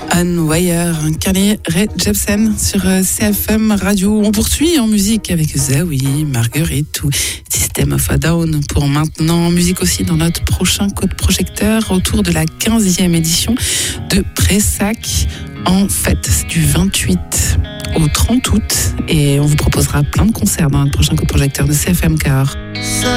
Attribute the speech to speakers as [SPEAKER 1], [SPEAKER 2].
[SPEAKER 1] Unwire, Carly Rae Jepsen sur CFM Radio. On poursuit en musique avec Zawi, Marguerite ou System of a Down. Pour maintenant, musique aussi dans notre prochain code projecteur autour de la 15e édition de Pressac. En fait, du 28 au 30 août. Et on vous proposera plein de concerts dans notre prochain code projecteur de CFM Car.